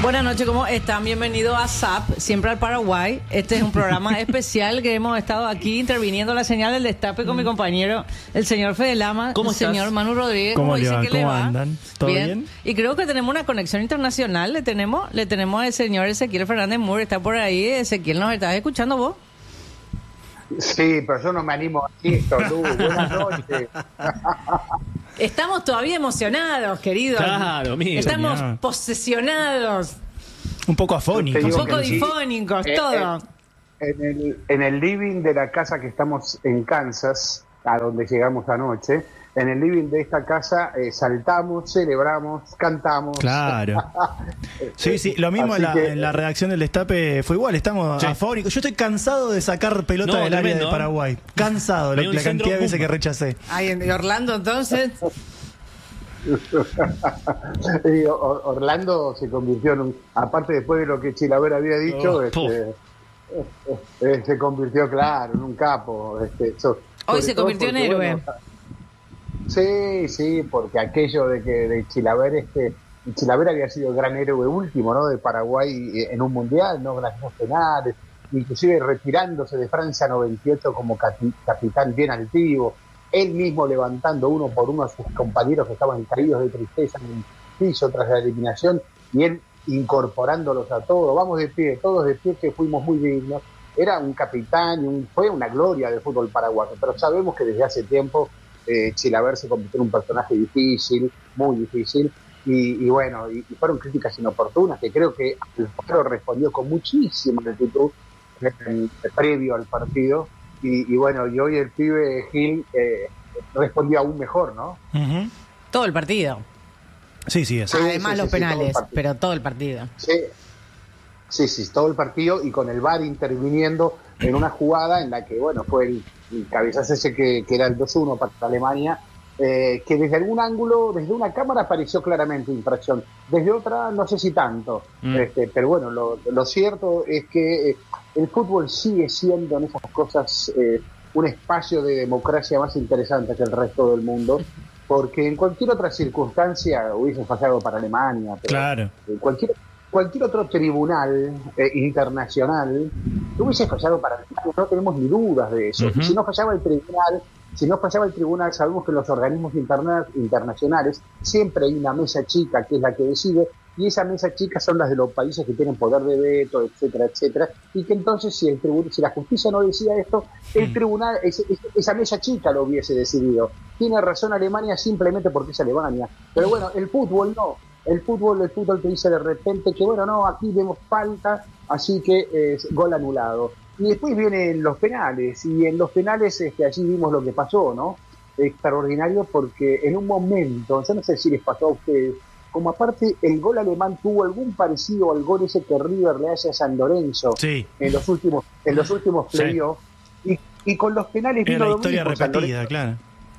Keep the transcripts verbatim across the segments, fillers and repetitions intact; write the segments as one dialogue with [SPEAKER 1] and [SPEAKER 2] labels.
[SPEAKER 1] Buenas noches, ¿cómo están? Bienvenidos a S A P, siempre al Paraguay. Este es un programa especial que hemos estado aquí interviniendo la señal del destape con mi compañero, el señor Fede Lama,
[SPEAKER 2] ¿Cómo
[SPEAKER 1] el
[SPEAKER 2] estás?
[SPEAKER 1] señor Manu Rodríguez.
[SPEAKER 3] ¿Cómo,
[SPEAKER 1] ¿Cómo
[SPEAKER 3] le
[SPEAKER 1] dicen
[SPEAKER 3] va?
[SPEAKER 1] que
[SPEAKER 3] ¿Cómo
[SPEAKER 1] le va?
[SPEAKER 3] andan? ¿Todo bien?
[SPEAKER 1] Y creo que tenemos una conexión internacional. Le tenemos, le tenemos al señor Ezequiel Fernández Mur. Está por ahí. Ezequiel, ¿nos estás escuchando vos?
[SPEAKER 4] Sí, pero yo no me animo a esto, Lu. Buenas noches.
[SPEAKER 1] Estamos todavía emocionados, queridos.
[SPEAKER 2] Claro, mira.
[SPEAKER 1] Estamos
[SPEAKER 3] Señor.
[SPEAKER 1] posesionados,
[SPEAKER 3] Un poco afónico.
[SPEAKER 4] Te
[SPEAKER 1] un
[SPEAKER 4] digo
[SPEAKER 1] poco
[SPEAKER 4] que sí.
[SPEAKER 1] difónicos,
[SPEAKER 4] Eh,
[SPEAKER 1] todo.
[SPEAKER 4] En el, en el living de la casa que estamos en Kansas, a donde llegamos anoche, en el living de esta casa eh, saltamos, celebramos, cantamos.
[SPEAKER 3] Claro. Sí, sí, lo mismo en la,
[SPEAKER 4] que,
[SPEAKER 3] en la redacción del Destape fue igual, estamos
[SPEAKER 2] Sí.
[SPEAKER 3] afónicos. Yo estoy cansado de sacar pelota
[SPEAKER 2] No,
[SPEAKER 3] del área
[SPEAKER 2] tremendo,
[SPEAKER 3] de
[SPEAKER 2] ¿eh?
[SPEAKER 3] Paraguay. Cansado,
[SPEAKER 2] Venía
[SPEAKER 3] la,
[SPEAKER 2] un
[SPEAKER 3] la
[SPEAKER 2] centro,
[SPEAKER 3] cantidad de veces
[SPEAKER 2] pum.
[SPEAKER 3] que rechacé.
[SPEAKER 1] Ahí en Orlando, entonces.
[SPEAKER 4] Y Or- Orlando se convirtió en un, aparte después de lo que Chilaver había dicho,
[SPEAKER 2] Oh,
[SPEAKER 4] este, eh, eh, se convirtió, claro, en un capo. Este, so-
[SPEAKER 1] Hoy
[SPEAKER 4] sobre
[SPEAKER 1] se
[SPEAKER 4] todo
[SPEAKER 1] convirtió en
[SPEAKER 4] porque,
[SPEAKER 1] héroe.
[SPEAKER 4] bueno, sí, sí, porque aquello de que de Chilaver, este, Chilaver había sido el gran héroe último, ¿no? De Paraguay en un mundial, ¿no? Grandes penales, inclusive retirándose de Francia noventa y ocho como capi- capitán bien altivo, él mismo levantando uno por uno a sus compañeros que estaban caídos de tristeza en el piso tras la eliminación, y él incorporándolos a todos, vamos de pie, todos de pie, que fuimos muy dignos. Era un capitán, y un, fue una gloria del fútbol paraguayo, pero sabemos que desde hace tiempo eh, Chilaver se convirtió en un personaje difícil, muy difícil, y, y bueno, y, y fueron críticas inoportunas, que creo que el pueblo respondió con muchísima actitud eh, previo al partido, y, y bueno, y hoy el pibe Gil eh, respondió aún mejor, ¿no?
[SPEAKER 3] Ujú.
[SPEAKER 1] Todo el partido.
[SPEAKER 3] Sí, sí, eso.
[SPEAKER 4] Sí,
[SPEAKER 1] Además
[SPEAKER 4] sí,
[SPEAKER 1] los
[SPEAKER 4] sí, sí, todo el
[SPEAKER 1] penales,
[SPEAKER 4] partido.
[SPEAKER 1] pero todo el partido.
[SPEAKER 4] Sí, sí, sí, todo el partido, y con el V A R interviniendo en una jugada en la que, bueno, fue el, el cabezazo ese que, que era el dos uno para Alemania, eh, que desde algún ángulo, desde una cámara pareció claramente infracción, desde otra no sé si tanto,
[SPEAKER 2] Mm.
[SPEAKER 4] este, pero bueno, lo, lo cierto es que eh, el fútbol sigue siendo en esas cosas eh, un espacio de democracia más interesante que el resto del mundo, porque en cualquier otra circunstancia hubiese fallado para Alemania, pero
[SPEAKER 3] Claro.
[SPEAKER 4] eh, cualquier cualquier otro tribunal eh, internacional hubiese fallado para Alemania, no tenemos ni dudas de eso.
[SPEAKER 2] Ujú.
[SPEAKER 4] Y si no fallaba el tribunal, si no fallaba el tribunal, sabemos que en los organismos interna- internacionales siempre hay una mesa chica que es la que decide, y esa mesa chica son las de los países que tienen poder de veto, etcétera, etcétera, y que entonces si el tribunal, si la justicia no decía esto, el tribunal, ese- ese- esa mesa chica lo hubiese decidido. Tiene razón Alemania simplemente porque es Alemania, pero bueno, el fútbol no. El fútbol, el fútbol te dice de repente que, bueno, no, aquí vemos falta, así que eh, gol anulado. Y después vienen los penales, y en los penales este, allí vimos lo que pasó, ¿no? Extraordinario, porque en un momento, yo no sé si les pasó a ustedes, como aparte el gol alemán tuvo algún parecido al gol ese que River le hace a San Lorenzo
[SPEAKER 3] Sí.
[SPEAKER 4] en los últimos, en los últimos
[SPEAKER 2] Sí.
[SPEAKER 4] playoffs, y, y con los penales
[SPEAKER 3] Era
[SPEAKER 4] vino
[SPEAKER 3] la
[SPEAKER 4] lo
[SPEAKER 3] historia
[SPEAKER 4] mismo, San
[SPEAKER 3] repetida,
[SPEAKER 4] Lorenzo.
[SPEAKER 3] claro.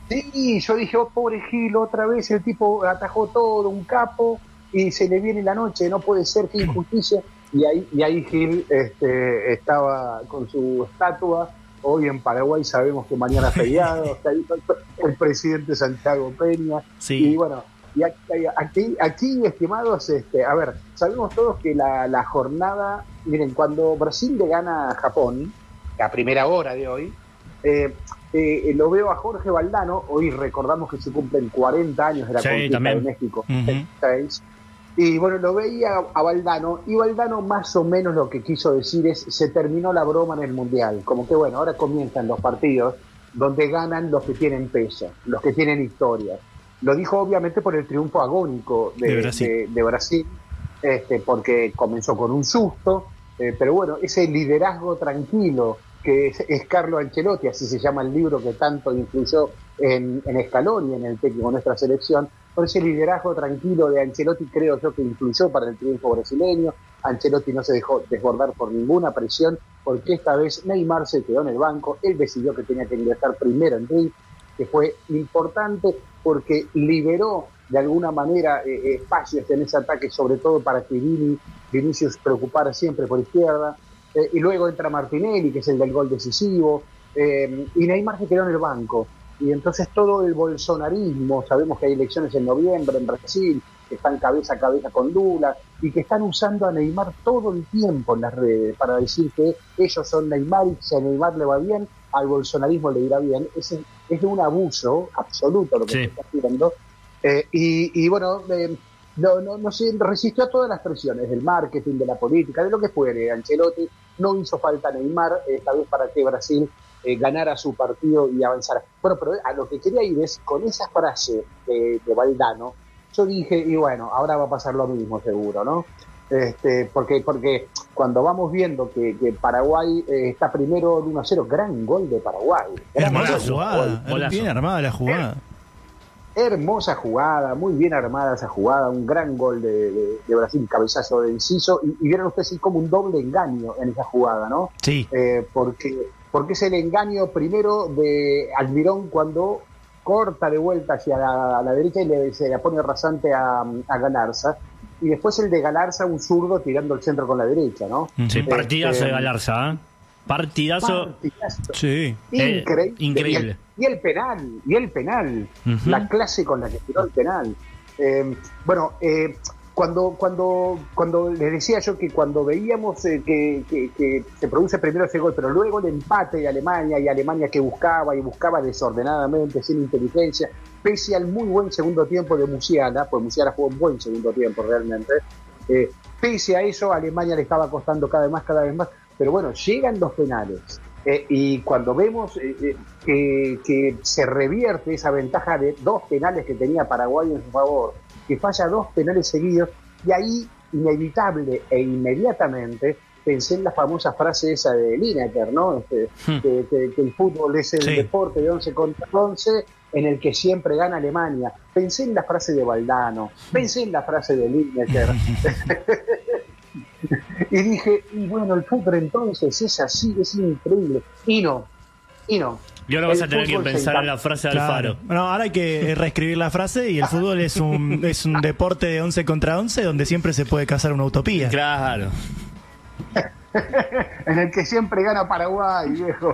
[SPEAKER 4] Sí, yo dije, oh, pobre Gil, otra vez el tipo atajó todo, un capo, y se le viene la noche, no puede ser, qué injusticia. Y ahí, y ahí Gil este, estaba con su estatua. Hoy en Paraguay sabemos que mañana es feriado, está ahí el presidente Santiago Peña.
[SPEAKER 3] Sí.
[SPEAKER 4] Y bueno, y aquí, aquí, aquí, estimados, este, a ver, sabemos todos que la, la jornada, miren, cuando Brasil le gana a Japón, a primera hora de hoy, eh, eh, lo veo a Jorge Valdano, hoy recordamos que se cumplen cuarenta años de la
[SPEAKER 2] Sí,
[SPEAKER 4] conquista
[SPEAKER 2] también.
[SPEAKER 4] de México,
[SPEAKER 3] Ujú.
[SPEAKER 4] seis. Y bueno, lo veía a Valdano, y Valdano más o menos lo que quiso decir es, se terminó la broma en el Mundial, como que bueno, ahora comienzan los partidos donde ganan los que tienen peso, los que tienen historia. Lo dijo obviamente por el triunfo agónico de,
[SPEAKER 3] De Brasil.
[SPEAKER 4] de- de Brasil, este, porque comenzó con un susto, eh, pero bueno, ese liderazgo tranquilo que es, es Carlo Ancelotti, así se llama el libro que tanto influyó en, en Scaloni, en el técnico de nuestra selección, por ese liderazgo tranquilo de Ancelotti creo yo que influyó para el triunfo brasileño. Ancelotti no se dejó desbordar por ninguna presión, porque esta vez Neymar se quedó en el banco, él decidió que tenía que ingresar primero en ring, que fue importante porque liberó de alguna manera eh, espacios en ese ataque, sobre todo para que Vini, Vinicius preocupara siempre por izquierda, eh, y luego entra Martinelli, que es el del gol decisivo, eh, y Neymar se quedó en el banco. Y entonces todo el bolsonarismo, sabemos que hay elecciones en noviembre en Brasil, que están cabeza a cabeza con Lula y que están usando a Neymar todo el tiempo en las redes para decir que ellos son Neymar y si a Neymar le va bien, al bolsonarismo le irá bien. Es, es de un abuso absoluto lo que
[SPEAKER 2] Sí.
[SPEAKER 4] se está haciendo. Eh, y, y bueno, eh, no, no, no se resistió a todas las presiones del marketing, de la política, de lo que fuere. Ancelotti, no hizo falta Neymar, esta vez para que Brasil eh, ganara su partido y avanzara. Bueno, pero a lo que quería ir es, con esa frase de, de Valdano, yo dije, y bueno, ahora va a pasar lo mismo seguro, ¿no? Este, porque, porque cuando vamos viendo que, que Paraguay eh, está primero en uno a cero, gran gol de Paraguay. Gran
[SPEAKER 3] Hermosa
[SPEAKER 2] golazo,
[SPEAKER 3] jugada,
[SPEAKER 2] golazo.
[SPEAKER 3] bien armada la jugada.
[SPEAKER 4] Hermosa jugada, muy bien armada esa jugada, un gran gol de, de, de Brasil, cabezazo de Enciso, y, y vieron ustedes como un doble engaño en esa jugada, ¿no?
[SPEAKER 3] Sí.
[SPEAKER 4] Eh, porque, porque es el engaño primero de Almirón cuando corta de vuelta hacia la, a la derecha y le, se la pone rasante a, a Galarza, y después el de Galarza, un zurdo tirando el centro con la derecha, ¿no?
[SPEAKER 2] Sí,
[SPEAKER 3] Ujú.
[SPEAKER 2] partidazo
[SPEAKER 4] Este,
[SPEAKER 2] de Galarza, ¿eh? Partidazo.
[SPEAKER 4] partidazo.
[SPEAKER 3] Sí.
[SPEAKER 2] Eh,
[SPEAKER 4] Increíble.
[SPEAKER 2] increíble.
[SPEAKER 4] Y el, y el penal, y el penal,
[SPEAKER 2] Ujú.
[SPEAKER 4] la clase con la que tiró el penal. Eh, bueno, eh, cuando, cuando, cuando les decía yo que cuando veíamos eh, que, que, que se produce primero ese gol, pero luego el empate de Alemania, y Alemania que buscaba y buscaba desordenadamente, sin inteligencia, pese al muy buen segundo tiempo de Musiala, pues Musiala fue un buen segundo tiempo realmente, eh, pese a eso Alemania le estaba costando cada vez más, cada vez más, pero bueno, llegan los penales. Eh, y cuando vemos eh, eh, que, que se revierte esa ventaja de dos penales que tenía Paraguay en su favor, que falla dos penales seguidos, y ahí inevitable e inmediatamente pensé en la famosa frase esa de Lineker, ¿no? Este,
[SPEAKER 2] Hmm.
[SPEAKER 4] que, que- que el fútbol es el
[SPEAKER 3] Sí.
[SPEAKER 4] deporte de once contra once en el que siempre gana Alemania. Pensé en la frase de Valdano, pensé en la frase de Lineker. Y dije, y bueno, el fútbol entonces es así, es increíble. Y no, y no.
[SPEAKER 2] Y ahora vas
[SPEAKER 4] El
[SPEAKER 2] a tener que
[SPEAKER 4] fútbol se
[SPEAKER 2] pensar en
[SPEAKER 4] encarga-
[SPEAKER 2] la frase de
[SPEAKER 3] Claro.
[SPEAKER 2] Alfaro.
[SPEAKER 3] Bueno, ahora hay que reescribir la frase y el fútbol es un, es un deporte de once contra once donde siempre se puede cazar una utopía.
[SPEAKER 2] Claro.
[SPEAKER 4] En el que siempre gana Paraguay, viejo.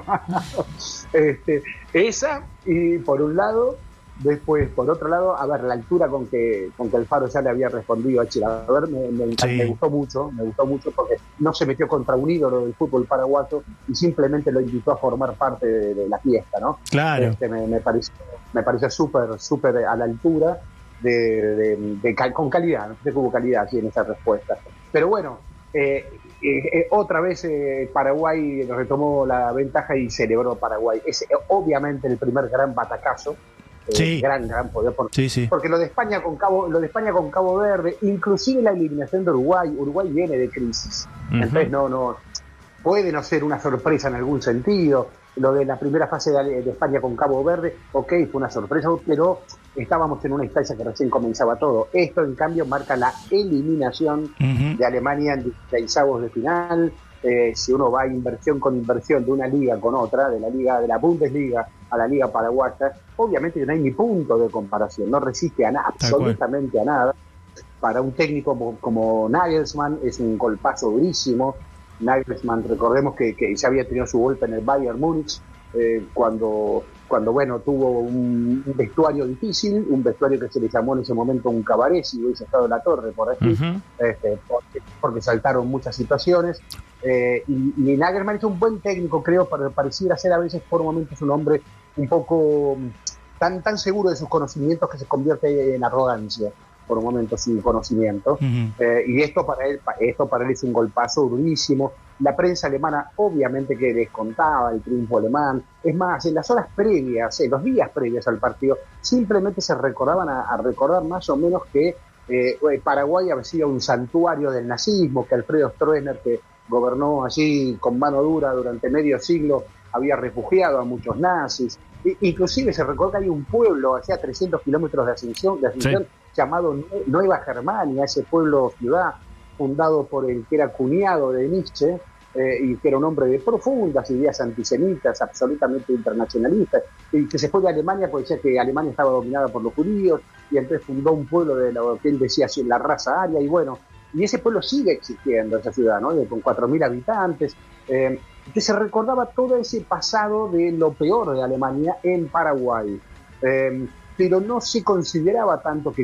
[SPEAKER 4] este, esa, y por un lado, después, por otro lado, a ver, la altura con que, con que Alfaro ya le había respondido a Chilaver, me, me, encanta,
[SPEAKER 3] Sí.
[SPEAKER 4] me gustó mucho, me gustó mucho porque no se metió contra un ídolo del fútbol paraguayo y simplemente lo invitó a formar parte de, de la fiesta, ¿no?
[SPEAKER 3] Claro.
[SPEAKER 4] Este, me, me pareció, me pareció súper, súper a la altura, de, de, de cal- con calidad, no sé que hubo calidad aquí en esa respuesta. Pero bueno, eh, eh, eh, otra vez eh, Paraguay retomó la ventaja y celebró Paraguay. Es eh, obviamente el primer gran batacazo, eh,
[SPEAKER 3] Sí.
[SPEAKER 4] gran, gran poder, por-
[SPEAKER 3] Sí, sí.
[SPEAKER 4] porque lo de España con Cabo, lo de España con Cabo Verde, inclusive la eliminación de Uruguay, Uruguay viene de crisis.
[SPEAKER 2] Ujú.
[SPEAKER 4] Entonces no, no, puede no ser una sorpresa en algún sentido. Lo de la primera fase de, de España con Cabo Verde, ok, fue una sorpresa, pero estábamos en una instancia que recién comenzaba todo. Esto, en cambio, marca la eliminación
[SPEAKER 3] Ujú.
[SPEAKER 4] de Alemania en dieciseisavos de final. Eh, si uno va a inversión con inversión de una liga con otra, de la liga de la Bundesliga a la liga paraguaya, obviamente no hay ni punto de comparación, no resiste a nada,
[SPEAKER 3] Tal cual.
[SPEAKER 4] absolutamente a nada. Para un técnico como, como Nagelsmann es un golpazo durísimo. Nagelsmann, recordemos que, que ya había tenido su golpe en el Bayern Múnich, eh, cuando, cuando bueno, tuvo un, un vestuario difícil, un vestuario que se le llamó en ese momento un cabaret, si hubiese estado en la torre por aquí,
[SPEAKER 2] Ujú.
[SPEAKER 4] este, porque, porque saltaron muchas situaciones. Eh, y, y Nagelsmann es un buen técnico, creo, pero pareciera ser a veces por momentos un hombre un poco mm, tan, tan seguro de sus conocimientos que se convierte en arrogancia por un momento su conocimiento.
[SPEAKER 3] Ujú.
[SPEAKER 4] Eh, y esto para él pa- esto para él es un golpazo durísimo. La prensa alemana obviamente que descontaba el triunfo alemán. Es más, en las horas previas, en los días previos al partido, simplemente se recordaban a, a recordar más o menos que eh, Paraguay había sido un santuario del nazismo, que Alfredo Stroessner, que gobernó allí con mano dura durante medio siglo, había refugiado a muchos nazis. I- inclusive se recuerda que hay un pueblo hacia trescientos kilómetros de Asunción, de Asunción
[SPEAKER 2] Sí.
[SPEAKER 4] llamado Nue- Nueva Germania, ese pueblo ciudad fundado por el que era cuñado de Nietzsche, eh, y que era un hombre de profundas ideas antisemitas, absolutamente internacionalistas, y que se fue de Alemania porque decía que Alemania estaba dominada por los judíos, y entonces fundó un pueblo de lo que él decía la raza aria, y bueno, y ese pueblo sigue existiendo, esa ciudad, ¿no? De- con cuatro mil habitantes, eh, que se recordaba todo ese pasado de lo peor de Alemania en Paraguay. Eh, pero no se consideraba tanto que,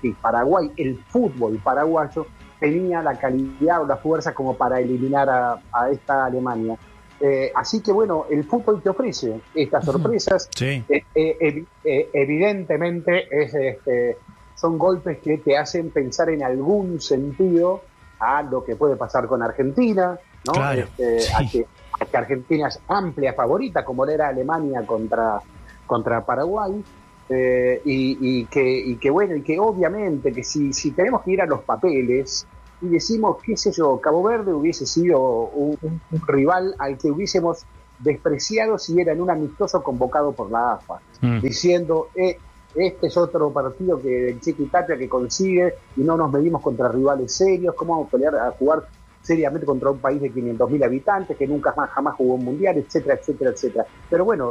[SPEAKER 4] que Paraguay, el fútbol paraguayo, tenía la calidad o la fuerza como para eliminar a, a esta Alemania. Eh, así que bueno, el fútbol te ofrece estas sorpresas.
[SPEAKER 3] Sí.
[SPEAKER 4] Eh, eh, ev- eh, evidentemente es, este, son golpes que te hacen pensar en algún sentido a lo que puede pasar con Argentina, ¿no?
[SPEAKER 3] Claro,
[SPEAKER 4] Este,
[SPEAKER 3] sí.
[SPEAKER 4] a, que, a que Argentina es amplia favorita, como lo era Alemania contra, contra Paraguay. Eh, y, y que y que bueno y que obviamente que si, si tenemos que ir a los papeles y decimos, qué sé yo, Cabo Verde hubiese sido un, un- un rival al que hubiésemos despreciado si era en un amistoso convocado por la A F A,
[SPEAKER 2] Mm.
[SPEAKER 4] diciendo, eh, este es otro partido que el Chiqui Tapia que consigue y no nos medimos contra rivales serios, cómo vamos a pelear a jugar seriamente contra un país de quinientos mil habitantes que nunca más jamás jugó un mundial, etcétera, etcétera, etcétera. Pero bueno,